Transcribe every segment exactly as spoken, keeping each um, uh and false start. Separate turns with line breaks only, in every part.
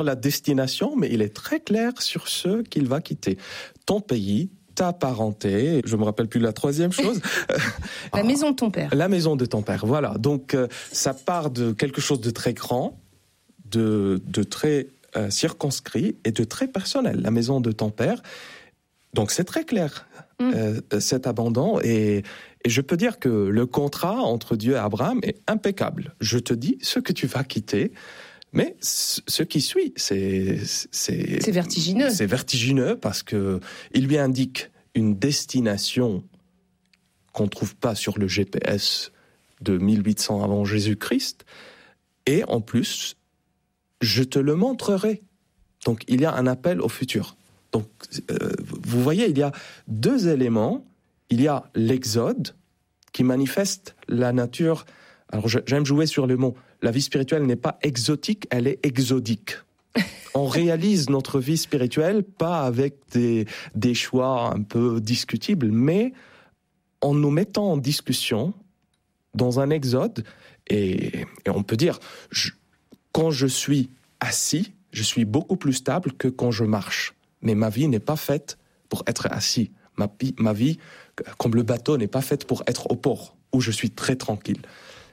la destination, mais il est très clair sur ce qu'il va quitter. Ton pays, ta parenté, je me rappelle plus la troisième chose.
La maison de ton père.
La maison de ton père, voilà. Donc, euh, ça part de quelque chose de très grand, de, de très euh, circonscrit et de très personnel. La maison de ton père. Donc, c'est très clair, mmh. euh, cet abandon. Et, et je peux dire que le contrat entre Dieu et Abraham est impeccable. Je te dis ce que tu vas quitter. Mais ce qui suit, c'est, c'est,
c'est vertigineux.
C'est vertigineux parce que il lui indique une destination qu'on ne trouve pas sur le G P S de mille huit cents avant Jésus-Christ. Et en plus, je te le montrerai. Donc, il y a un appel au futur. Donc, euh, vous voyez, il y a deux éléments. Il y a l'Exode qui manifeste la nature. Alors, j'aime jouer sur le mot. La vie spirituelle n'est pas exotique, elle est exodique. On réalise notre vie spirituelle pas avec des, des choix un peu discutibles, mais en nous mettant en discussion dans un exode. Et, et on peut dire, je, quand je suis assis, je suis beaucoup plus stable que quand je marche. Mais ma vie n'est pas faite pour être assis. Ma, ma vie, comme le bateau, n'est pas faite pour être au port, où je suis très tranquille.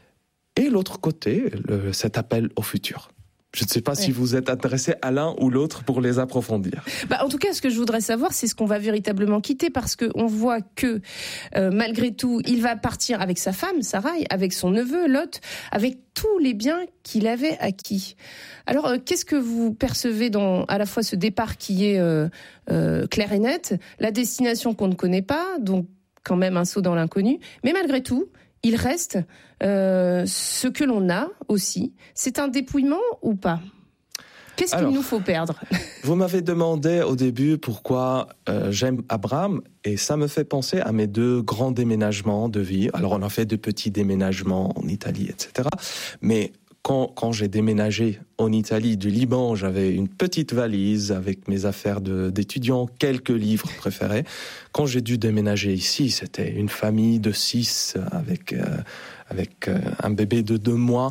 Et l'autre côté, le, cet appel au futur. Je ne sais pas ouais. si vous êtes intéressé à l'un ou l'autre pour les approfondir.
Bah, en tout cas, ce que je voudrais savoir, c'est ce qu'on va véritablement quitter, parce qu'on voit que, euh, malgré tout, il va partir avec sa femme, Sarai, avec son neveu, Lot, avec tous les biens qu'il avait acquis. Alors, euh, qu'est-ce que vous percevez dans à la fois ce départ qui est euh, euh, clair et net, la destination qu'on ne connaît pas, donc quand même un saut dans l'inconnu, mais malgré tout, il reste euh, ce que l'on a aussi. C'est un dépouillement ou pas ? Qu'est-ce Alors, qu'il nous faut perdre ?
Vous m'avez demandé au début pourquoi euh, j'aime Abraham, et ça me fait penser à mes deux grands déménagements de vie. Alors on a fait de petits déménagements en Italie, et cetera. Mais quand, quand j'ai déménagé en Italie du Liban, j'avais une petite valise avec mes affaires de, d'étudiant, quelques livres préférés. Quand j'ai dû déménager ici, c'était une famille de six avec, euh, avec euh, un bébé de deux mois.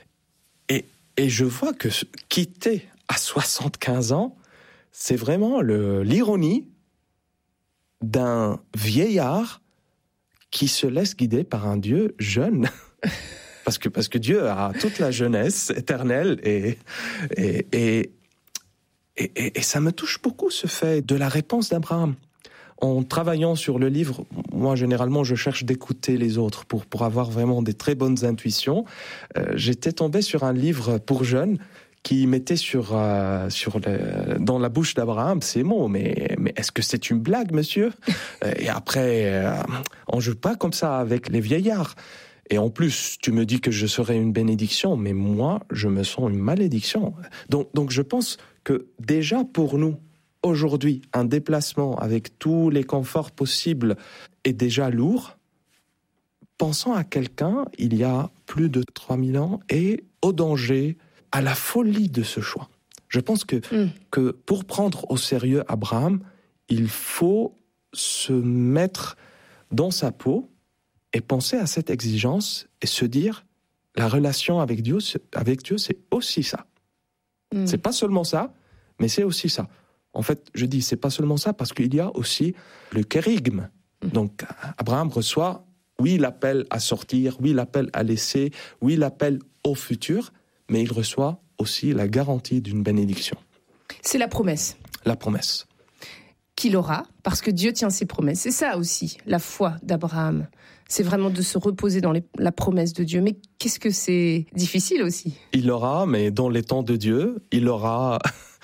Et, et je vois que quitter à soixante-quinze ans, c'est vraiment le, l'ironie d'un vieillard qui se laisse guider par un Dieu jeune. Parce que, parce que Dieu a toute la jeunesse éternelle et, et, et, et, et ça me touche beaucoup, ce fait de la réponse d'Abraham. En travaillant sur le livre, moi, généralement, je cherche d'écouter les autres pour, pour avoir vraiment des très bonnes intuitions. Euh, j'étais tombé sur un livre pour jeunes qui mettait sur, euh, sur le, dans la bouche d'Abraham ces mots. Mais, mais est-ce que c'est une blague, monsieur ? Et après, euh, on ne joue pas comme ça avec les vieillards. Et en plus, tu me dis que je serai une bénédiction, mais moi, je me sens une malédiction. Donc, donc je pense que déjà pour nous, aujourd'hui, un déplacement avec tous les conforts possibles est déjà lourd. Pensons à quelqu'un, il y a plus de trois mille ans, et au danger, à la folie de ce choix. Je pense que, mm. que pour prendre au sérieux Abraham, il faut se mettre dans sa peau et penser à cette exigence et se dire, la relation avec Dieu, avec Dieu, c'est aussi ça. Mm. C'est pas seulement ça, mais c'est aussi ça. En fait, je dis, c'est pas seulement ça, parce qu'il y a aussi le kérigme. Mm. Donc, Abraham reçoit, oui, l'appel à sortir, oui, l'appel à laisser, oui, l'appel au futur, mais il reçoit aussi la garantie d'une bénédiction.
C'est la promesse.
La promesse.
Qu'il aura, parce que Dieu tient ses promesses. C'est ça aussi, la foi d'Abraham. C'est vraiment de se reposer dans les, la promesse de Dieu. Mais qu'est-ce que c'est difficile aussi.
Il aura, mais dans les temps de Dieu, il aura,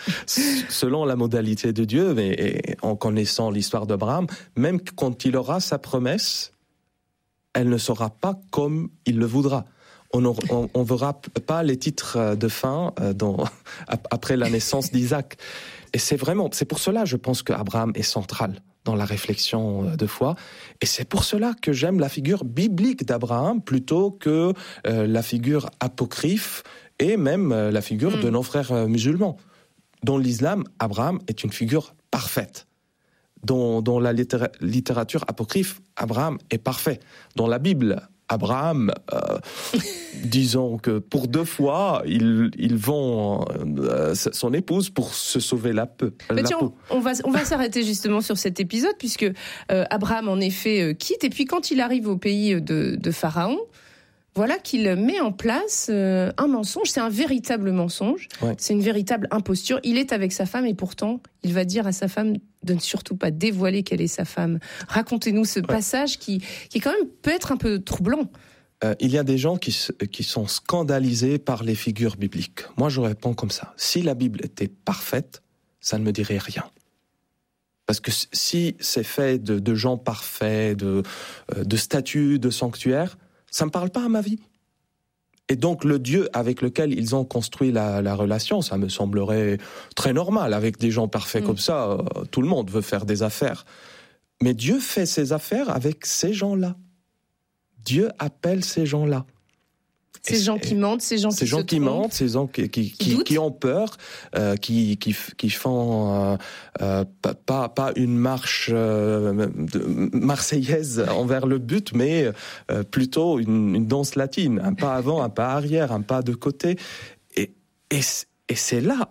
selon la modalité de Dieu, mais, et en connaissant l'histoire d'Abraham, même quand il aura sa promesse, elle ne sera pas comme il le voudra. On ne verra pas les titres de fin dans, après la naissance d'Isaac. Et c'est vraiment, c'est pour cela, je pense qu'Abraham est central dans la réflexion de foi. Et c'est pour cela que j'aime la figure biblique d'Abraham plutôt que euh, la figure apocryphe et même euh, la figure mmh. de nos frères euh, musulmans. Dans l'islam, Abraham est une figure parfaite. Dans, dans la littéra- littérature apocryphe, Abraham est parfait. Dans la Bible, Abraham, euh, disons que pour deux fois, il, il vend euh, son épouse pour se sauver la, peu, la
tiens,
peau.
On va, on va s'arrêter justement sur cet épisode, puisque euh, Abraham, en effet, euh, quitte. Et puis, quand il arrive au pays de, de Pharaon, voilà qu'il met en place euh, un mensonge. C'est un véritable mensonge. Ouais. C'est une véritable imposture. Il est avec sa femme et pourtant, il va dire à sa femme de ne surtout pas dévoiler quelle est sa femme. Racontez-nous ce ouais. passage qui, qui quand même peut être un peu troublant.
Euh, il y a des gens qui, qui sont scandalisés par les figures bibliques. Moi, je réponds comme ça. Si la Bible était parfaite, ça ne me dirait rien. Parce que si c'est fait de, de gens parfaits, de, de statues, de sanctuaires, ça ne me parle pas à ma vie. Et donc, le Dieu avec lequel ils ont construit la, la relation, ça me semblerait très normal. Avec des gens parfaits mmh. comme ça, euh, tout le monde veut faire des affaires. Mais Dieu fait ses affaires avec ces gens-là. Dieu appelle ces gens-là.
Ces gens qui mentent, ces gens
ces
qui
gens
se
qui
trompent,
mentent, ces gens qui qui,
qui,
qui, qui ont peur, euh, qui qui qui font euh, euh, pas pas une marche euh, marseillaise envers le but, mais euh, plutôt une, une danse latine, un pas avant, un pas arrière, un pas de côté. Et et et c'est là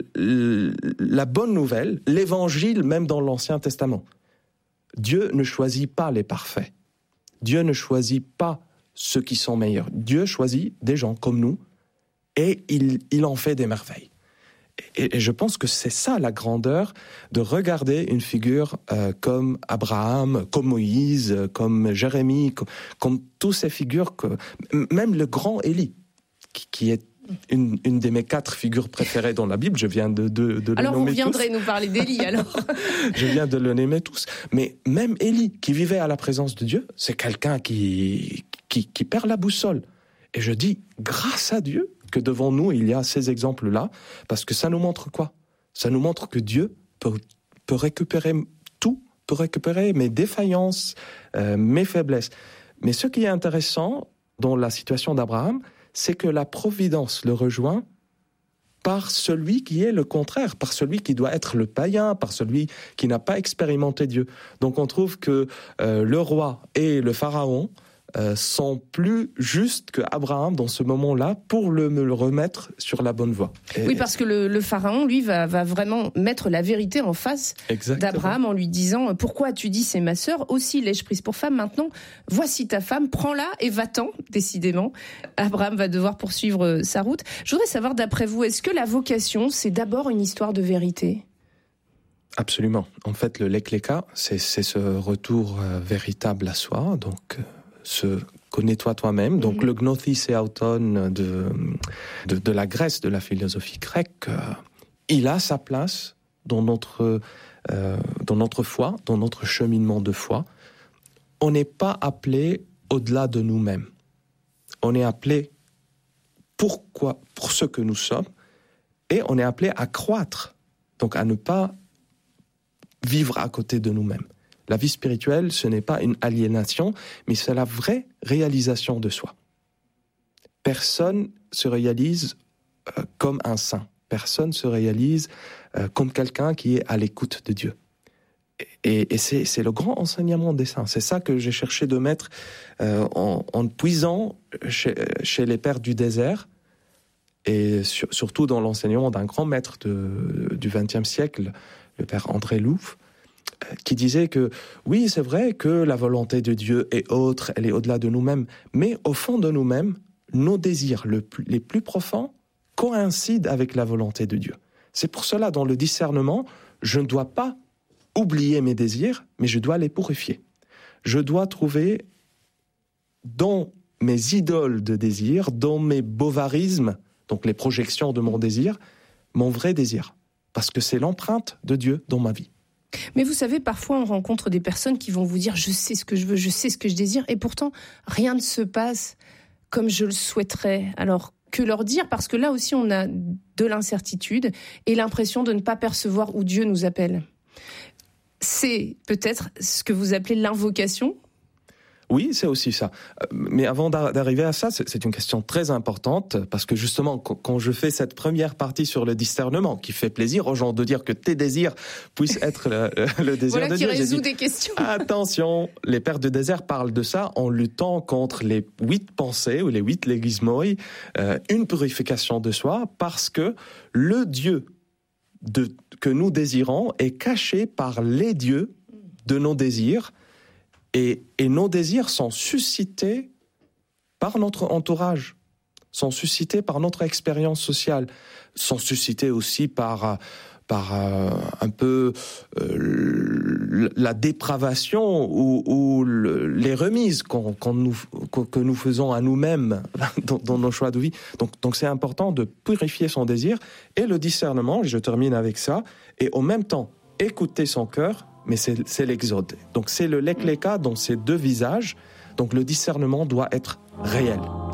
la bonne nouvelle, l'évangile même dans l'Ancien Testament. Dieu ne choisit pas les parfaits. Dieu ne choisit pas ceux qui sont meilleurs. Dieu choisit des gens comme nous et il, il en fait des merveilles. Et, et je pense que c'est ça la grandeur de regarder une figure euh, comme Abraham, comme Moïse, comme Jérémie, comme, comme toutes ces figures, que, même le grand Élie, qui, qui est Une, une de mes quatre figures préférées dans la Bible, je viens de, de, de le
alors
nommer tous.
Alors vous viendrez nous parler d'Élie, alors.
Je viens de le nommer tous. Mais même Élie, qui vivait à la présence de Dieu, c'est quelqu'un qui, qui, qui perd la boussole. Et je dis, grâce à Dieu, que devant nous, il y a ces exemples-là, parce que ça nous montre quoi ? Ça nous montre que Dieu peut, peut récupérer tout, peut récupérer mes défaillances, euh, mes faiblesses. Mais ce qui est intéressant dans la situation d'Abraham, c'est que la providence le rejoint par celui qui est le contraire, par celui qui doit être le païen, par celui qui n'a pas expérimenté Dieu. Donc on trouve que euh, le roi et le pharaon euh, sont plus justes qu'Abraham dans ce moment-là pour le, me le remettre sur la bonne voie. Et
oui, parce que le, le pharaon, lui, va, va vraiment mettre la vérité en face Exactement. d'Abraham en lui disant « Pourquoi tu dis c'est ma sœur ? Aussi l'ai-je prise pour femme. Maintenant, voici ta femme, prends-la et va-t'en. » Décidément, Abraham va devoir poursuivre sa route. Je voudrais savoir, d'après vous, est-ce que la vocation, c'est d'abord une histoire de vérité ?
Absolument. En fait, le Lekléka, c'est, c'est ce retour euh, véritable à soi, donc... Euh, se connais-toi toi-même. Donc mm-hmm. le gnosis et auton de, de, de la Grèce, de la philosophie grecque, euh, il a sa place dans notre, euh, dans notre foi, dans notre cheminement de foi. On n'est pas appelé au-delà de nous-mêmes. On est appelé pourquoi, pour ce que nous sommes, et on est appelé à croître, donc à ne pas vivre à côté de nous-mêmes. La vie spirituelle, ce n'est pas une aliénation, mais c'est la vraie réalisation de soi. Personne se réalise euh, comme un saint. Personne se réalise euh, comme quelqu'un qui est à l'écoute de Dieu. Et, et c'est, c'est le grand enseignement des saints. C'est ça que j'ai cherché de mettre euh, en, en puisant chez, chez les pères du désert, et sur, surtout dans l'enseignement d'un grand maître de, du vingtième siècle, le père André Louf, qui disait que oui, c'est vrai que la volonté de Dieu est autre, elle est au-delà de nous-mêmes, mais au fond de nous-mêmes, nos désirs le plus, les plus profonds coïncident avec la volonté de Dieu. C'est pour cela, dans le discernement, je ne dois pas oublier mes désirs, mais je dois les purifier. Je dois trouver dans mes idoles de désir, dans mes bovarismes, donc les projections de mon désir, mon vrai désir, parce que c'est l'empreinte de Dieu dans ma vie.
Mais vous savez, parfois on rencontre des personnes qui vont vous dire « je sais ce que je veux, je sais ce que je désire » et pourtant rien ne se passe comme je le souhaiterais. Alors que leur dire ? Parce que là aussi on a de l'incertitude et l'impression de ne pas percevoir où Dieu nous appelle. C'est peut-être ce que vous appelez l'invocation ?
Oui, c'est aussi ça. Mais avant d'arriver à ça, c'est une question très importante parce que justement, quand je fais cette première partie sur le discernement, qui fait plaisir aux gens de dire que tes désirs puissent être le, le désir
voilà
de Dieu.
Voilà qui résout
dit,
des questions.
Attention, les pères de désert parlent de ça en luttant contre les huit pensées ou les huit légismoi, euh, une purification de soi, parce que le Dieu de, que nous désirons est caché par les dieux de nos désirs. Et, et nos désirs sont suscités par notre entourage, sont suscités par notre expérience sociale, sont suscités aussi par, par euh, un peu euh, la dépravation ou, ou le, les remises qu'on, qu'on nous, que nous faisons à nous-mêmes dans, dans nos choix de vie. Donc, donc c'est important de purifier son désir et le discernement, je termine avec ça, et en même temps écouter son cœur. Mais c'est, c'est l'exode. Donc c'est le lekleka dans ses deux visages. Donc le discernement doit être réel.